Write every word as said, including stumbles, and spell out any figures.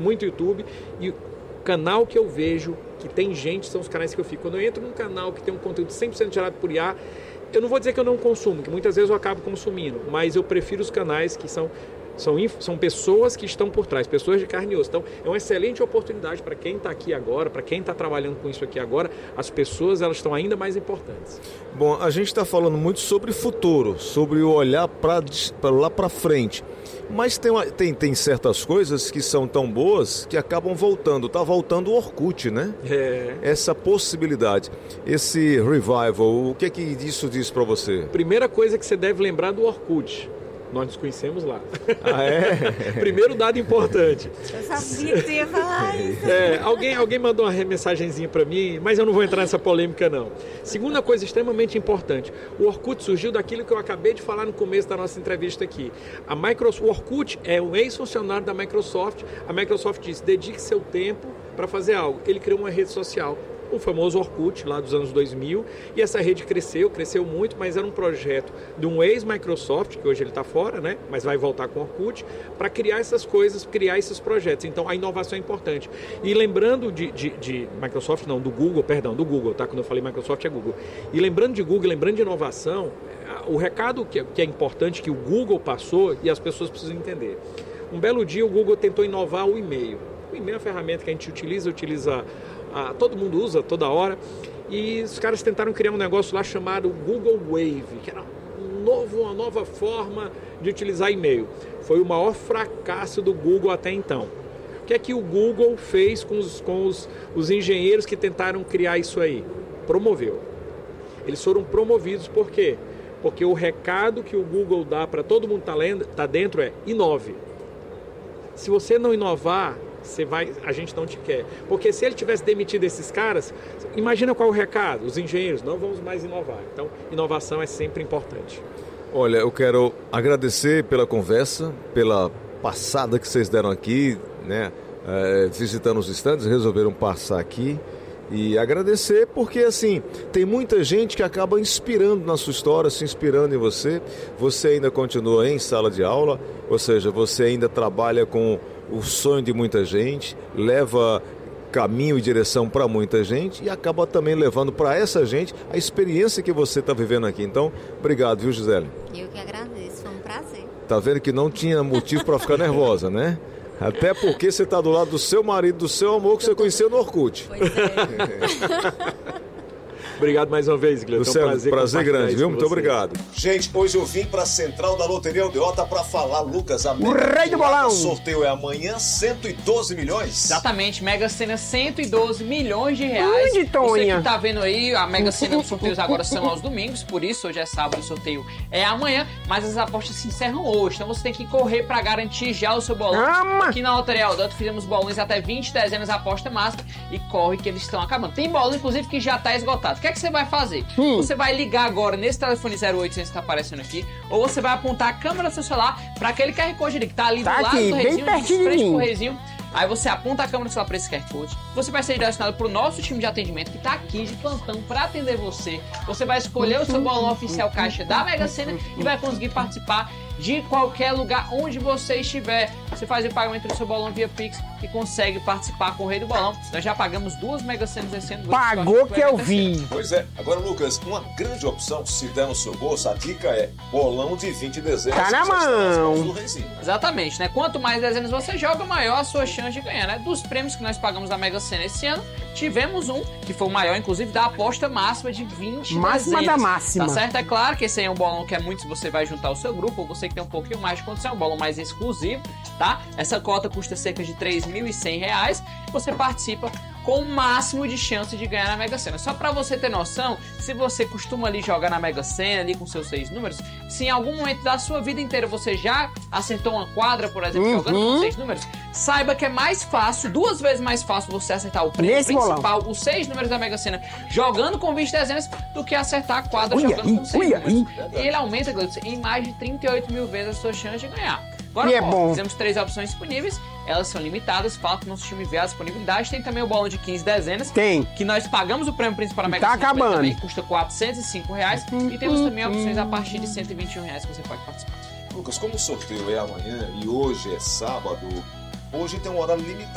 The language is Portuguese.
muito YouTube e o canal que eu vejo que tem gente são os canais que eu fico. Quando eu entro num canal que tem um conteúdo cem por cento gerado por I A, eu não vou dizer que eu não consumo, que muitas vezes eu acabo consumindo, mas eu prefiro os canais que são, são, são pessoas que estão por trás, pessoas de carne e osso. Então, é uma excelente oportunidade para quem está aqui agora, para quem está trabalhando com isso aqui agora, as pessoas elas estão ainda mais importantes. Bom, a gente está falando muito sobre futuro, sobre o olhar para lá para frente. Mas tem, uma, tem, tem certas coisas que são tão boas que acabam voltando. Está voltando o Orkut, né? É. Essa possibilidade, esse revival, o que é que isso diz para você? Primeira coisa que você deve lembrar do Orkut. Nós nos conhecemos lá. Ah, é? Primeiro dado importante. Eu sabia que você ia falar isso. É, alguém, alguém mandou uma mensagenzinha para mim, mas eu não vou entrar nessa polêmica, não. Segunda coisa extremamente importante. O Orkut surgiu daquilo que eu acabei de falar no começo da nossa entrevista aqui. A Microsoft, o Orkut é um ex-funcionário da Microsoft. A Microsoft disse, dedique seu tempo para fazer algo. Ele criou uma rede social, o famoso Orkut, lá dos anos dois mil, e essa rede cresceu, cresceu muito, mas era um projeto de um ex-Microsoft, que hoje ele está fora, né? Mas vai voltar com o Orkut, para criar essas coisas, criar esses projetos. Então, a inovação é importante. E lembrando de, de, de Microsoft, não, do Google, perdão, do Google, tá? Quando eu falei Microsoft é Google. E lembrando de Google, lembrando de inovação, o recado que é, que é importante, que o Google passou, e as pessoas precisam entender. Um belo dia, o Google tentou inovar o e-mail. O e-mail é uma ferramenta que a gente utiliza, utiliza... Ah, todo mundo usa toda hora, e os caras tentaram criar um negócio lá chamado Google Wave, que era um novo, uma nova forma de utilizar e-mail. Foi o maior fracasso do Google até então. O que é que o Google fez com os, com os, os engenheiros que tentaram criar isso aí? Promoveu. Eles foram promovidos por quê? Porque o recado que o Google dá para todo mundo que está dentro é inove. Se você não inovar, Você vai, a gente não te quer. Porque se ele tivesse demitido esses caras, imagina qual é o recado. Os engenheiros não vamos mais inovar. Então, inovação é sempre importante. Olha, eu quero agradecer pela conversa, pela passada que vocês deram aqui, né? É, visitando os estandes, resolveram passar aqui. E agradecer porque, assim, tem muita gente que acaba inspirando na sua história, se inspirando em você. Você ainda continua em sala de aula, ou seja, você ainda trabalha com o sonho de muita gente, leva caminho e direção para muita gente e acaba também levando para essa gente a experiência que você está vivendo aqui. Então, obrigado, viu, Gisele? Eu que agradeço, foi um prazer. Tá vendo que não tinha motivo para ficar nervosa, né? Até porque você está do lado do seu marido, do seu amor, que você conheceu no Orkut. Pois é. Obrigado mais uma vez, Gleuton. Luciano, É um prazer, prazer grande, viu? Muito você. obrigado. Gente, hoje eu vim para a Central da Loteria Aldeota para falar, Lucas, a O rei do bolão. O sorteio é amanhã, cento e doze milhões. Exatamente, Mega Sena cento e doze milhões de reais. Onde, Tonha? Você que tá vendo aí, a Mega Sena dos sorteios agora são aos domingos, por isso hoje é sábado, o sorteio é amanhã, mas as apostas se encerram hoje, então você tem que correr para garantir já o seu bolão. Ama. Aqui na Loteria Aldeota fizemos bolões até vinte dezenas, a aposta máxima, e corre que eles estão acabando. Tem bolão, inclusive, que já tá esgotado. O que é que você vai fazer? Hum. Você vai ligar agora nesse telefone zero oitocentos que tá aparecendo aqui, ou você vai apontar a câmera do seu celular para aquele Q R Code ali que tá ali Tá do lado aqui, do bem rezinho, pertinho de de frente mim. pro rezinho. Aí você aponta a câmera do celular para esse Q R Code. Você vai ser direcionado pro nosso time de atendimento que tá aqui de plantão para atender você. Você vai escolher o seu bolão oficial caixa da Mega Sena e vai conseguir participar de qualquer lugar onde você estiver. Você faz o pagamento do seu bolão via Pix e consegue participar com o Rei do Bolão. Nós já pagamos duas Mega Senas esse ano. Pagou que eu vi. Pois é. Agora, Lucas, uma grande opção, se der no seu bolso, a dica é bolão de vinte dezenas. Tá na que já está nas mão. mãos do Reizinho. Exatamente, né? Quanto mais dezenas você joga, maior a sua chance de ganhar, né? Dos prêmios que nós pagamos da Mega Sena esse ano, tivemos um, que foi o maior, inclusive, da aposta máxima de vinte Máxima dezenas. da máxima. Tá certo? É claro que esse aí é um bolão que é muito se você vai juntar o seu grupo, ou você que tem um pouquinho mais de condição, é um bolão mais exclusivo, tá? Essa cota custa cerca de três mil e cem reais. Você participa com o máximo de chance de ganhar na Mega Sena. Só pra você ter noção, se você costuma ali jogar na Mega Sena, ali com seus seis números, se em algum momento da sua vida inteira você já acertou uma quadra, por exemplo, Uhum. jogando com seis números, saiba que é mais fácil, duas vezes mais fácil você acertar o prêmio Nesse principal, os seis números da Mega Sena, jogando com vinte dezenas, do que acertar a quadra Uia, jogando com seis uia, números. E ele aumenta, Gleudson, em mais de trinta e oito mil vezes a sua chance de ganhar. Agora, E é ó, bom. fizemos três opções disponíveis, elas são limitadas, falta que nosso time ver a disponibilidade. Tem também o bolão de quinze dezenas, Tem. que nós pagamos o prêmio principal da Mega Tá Sena, acabando. também custa quatrocentos e cinco reais, e temos também opções a partir de cento e vinte e um reais que você pode participar. Lucas, como o sorteio é amanhã e hoje é sábado, hoje tem um horário limitado.